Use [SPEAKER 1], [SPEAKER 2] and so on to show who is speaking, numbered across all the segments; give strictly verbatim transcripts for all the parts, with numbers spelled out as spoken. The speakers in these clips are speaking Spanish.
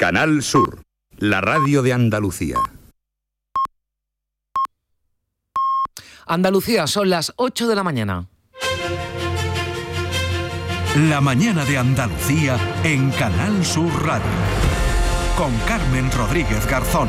[SPEAKER 1] Canal Sur, la radio de Andalucía.
[SPEAKER 2] Andalucía, son las ocho de la mañana.
[SPEAKER 3] La mañana de Andalucía en Canal Sur Radio. Con Carmen Rodríguez Garzón.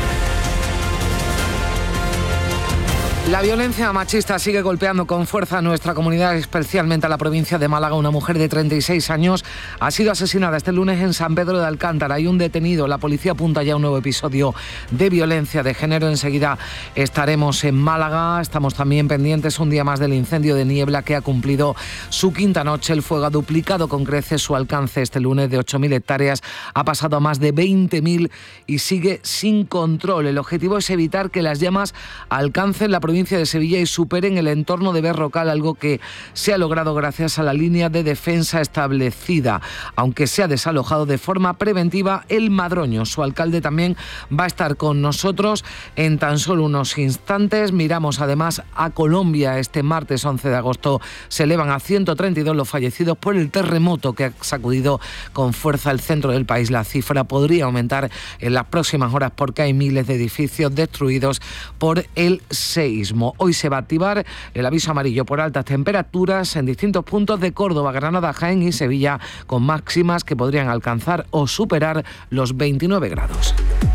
[SPEAKER 2] La violencia machista sigue golpeando con fuerza a nuestra comunidad, especialmente a la provincia de Málaga. Una mujer de treinta y seis años ha sido asesinada este lunes en San Pedro de Alcántara. Hay un detenido. La policía apunta ya a un nuevo episodio de violencia de género. Enseguida estaremos en Málaga. Estamos también pendientes un día más del incendio de Niebla, que ha cumplido su quinta noche. El fuego ha duplicado con creces su alcance este lunes de ocho mil hectáreas. Ha pasado a más de veinte mil y sigue sin control. El objetivo es evitar que las llamas alcancen la provincia de Sevilla y superen el entorno de Berrocal, algo que se ha logrado gracias a la línea de defensa establecida, aunque se ha desalojado de forma preventiva el Madroño. Su alcalde también va a estar con nosotros en tan solo unos instantes. Miramos además a Colombia. Este martes once de agosto se elevan a ciento treinta y dos los fallecidos por el terremoto que ha sacudido con fuerza el centro del país. La cifra podría aumentar en las próximas horas porque hay miles de edificios destruidos por el seísmo. Hoy se va a activar el aviso amarillo por altas temperaturas en distintos puntos de Córdoba, Granada, Jaén y Sevilla, con máximas que podrían alcanzar o superar los veintinueve grados.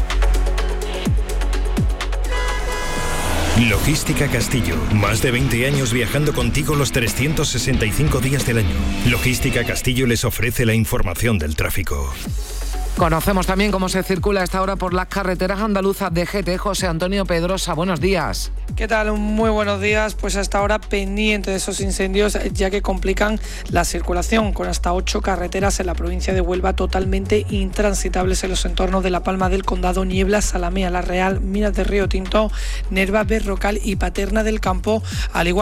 [SPEAKER 4] Logística Castillo. Más de veinte años viajando contigo los trescientos sesenta y cinco días del año. Logística Castillo les ofrece la información del tráfico.
[SPEAKER 2] Conocemos también cómo se circula a esta hora por las carreteras andaluzas de G T. José Antonio Pedrosa, buenos días.
[SPEAKER 5] ¿Qué tal? Muy buenos días. Pues hasta ahora pendiente de esos incendios, ya que complican la circulación, con hasta ocho carreteras en la provincia de Huelva totalmente intransitables en los entornos de La Palma del Condado, Niebla, Salamea, La Real, Minas de Río Tinto, Nerva, Berrocal y Paterna del Campo, al igual